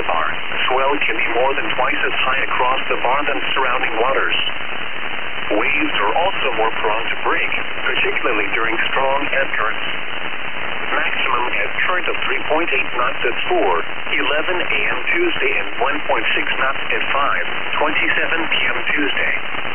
bar. Swell can be more than twice as high across the bar than surrounding waters. Waves are also more prone to break, particularly during strong ebb currents. Maximum ebb current of 3.8 knots at 4:11 a.m. Tuesday and 1.6 knots at 5:27 p.m. Tuesday.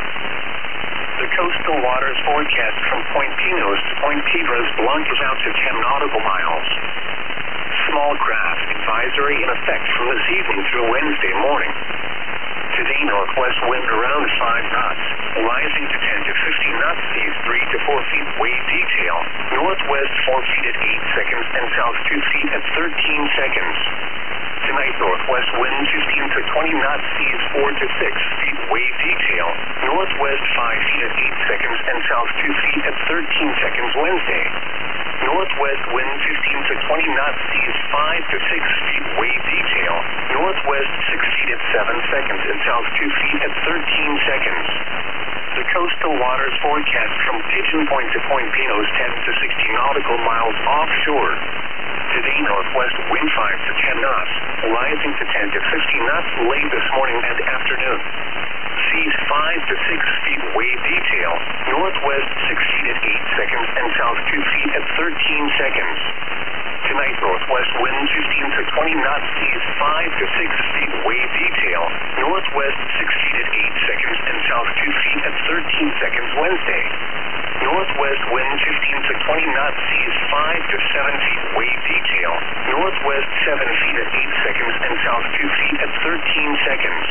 The coastal waters forecast from Point Pinos to Point Piedras Blancas out to 10 nautical miles. Small craft advisory in effect from this evening through Wednesday morning. Today, northwest wind around 5 knots, rising to 10 to 15 knots, seas 3 to 4 feet, wave detail. Northwest 4 feet at 8 seconds and south 2 feet at 13 seconds. Tonight, northwest wind 15 to 20 knots, seas 4 to 6 feet, wave detail. Northwest 5 feet at 8 seconds and south 2 feet at 13 seconds Wednesday. Northwest wind 15 to 20 knots, seas 5 to 6 feet, wave detail. Northwest 6 feet at 7 seconds and south 2 feet at 13 seconds. The coastal waters forecast from Pigeon Point to Point Pinos 10 to 60 nautical miles offshore. Today, northwest wind 5 to 10 knots, rising to 10 to 15 knots late this morning and afternoon. Seas 5 to 6 feet, wave detail. Northwest 6 feet at 8 seconds and south 2 feet at 13 seconds. Tonight, northwest wind 15 to 20 knots, seas 5 to 6 feet, wave detail. Northwest 6 feet at 8 seconds and south 2 feet at 13 seconds Wednesday. Northwest wind 15 to 20 knots, seas 5 to 7 feet, wave detail. Northwest 7 feet at 8 seconds and south 2 feet at 13 seconds.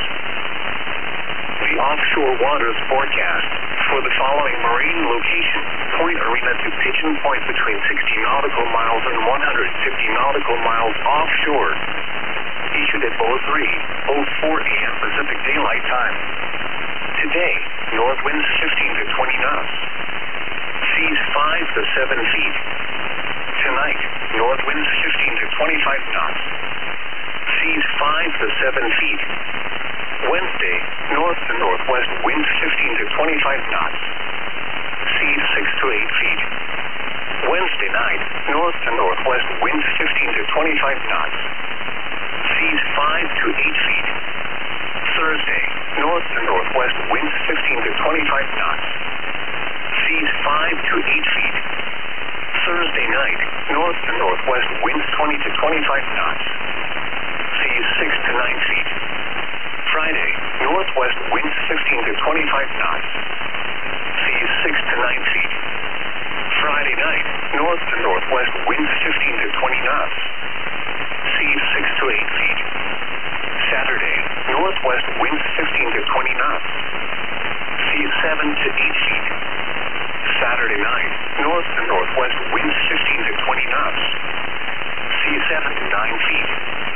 The offshore waters forecast for the following marine location: Point Arena to Pigeon Point between 60 nautical miles and 150 nautical miles offshore. Issued at 03:04 a.m. Pacific Daylight Time. Today, north winds 15 to 20 knots. Seas 5 to 7 feet. Tonight, north winds 15 to 25 knots. Seas 5 to 7 feet. Wednesday, north to northwest winds 15 to 25 knots. Seas 6 to 8 feet. Wednesday night, north to northwest winds 15 to 25 knots. Seas 5 to 8 feet. Thursday, north to northwest winds 15 to 25 knots. Seas 5 to 8 feet. Thursday night, north to northwest winds 20 to 25 knots. Seas 6 to 9 feet. Friday, northwest winds 15 to 25 knots. Seas 6 to 9 feet. Friday night, north to northwest winds 15 to 20 knots. Seas 6 to 8 feet. Saturday, northwest winds 15 to 20 knots. Seas 7 to 8 feet. Saturday night, north to northwest winds 15 to 20 knots. Seas 7 to 9 feet.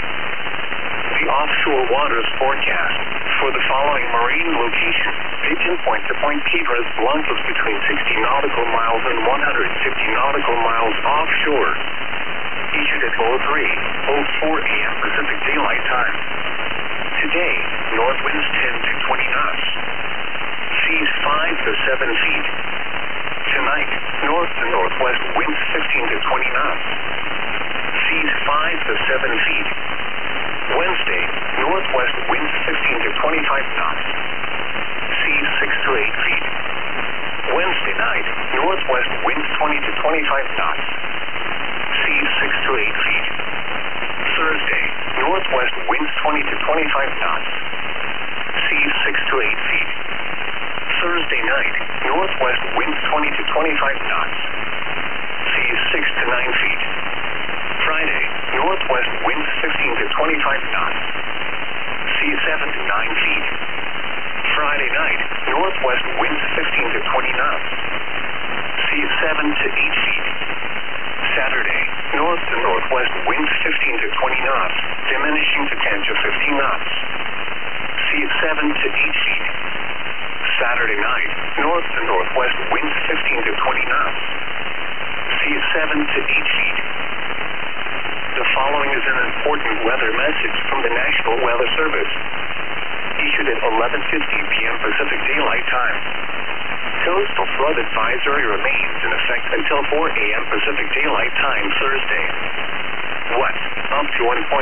The offshore waters forecast for the following marine location: Pigeon Point to Point Piedras Blancas between 60 nautical miles and 150 nautical miles offshore. Issued at 03:04 a.m. Pacific Daylight Time. Today, north winds 10 to 20 knots. Seas 5 to 7 feet. Tonight, north to northwest winds 15 to 20 knots. Seas 5 to 7 feet. Wednesday, northwest winds 15 to 25 knots. Seas 6 to 8 feet. Wednesday night, northwest winds 20 to 25 knots. Seas 6 to 8 feet. Thursday, northwest winds 20 to 25 knots. Seas 6 to 8 feet. Thursday night, northwest winds 20 to 25 knots. Seas 6 to 9 feet. Friday, northwest winds 15 to 25 knots. Seas 7 to 9 feet. Friday night, northwest winds 15 to 20 knots. Seas 7 to 8 feet. Saturday, north to northwest winds 15 to 20 knots, diminishing to 10 to 15 knots. Seas 7 to 8 feet. Saturday night, north to northwest winds 15 to 20 knots. Seas 7 to 8 feet. The following is an important weather message from the National Weather Service. Issued at 11:50 p.m. Pacific Daylight Time. Coastal flood advisory remains in effect until 4 a.m. Pacific Daylight Time Thursday. What? Up to 1.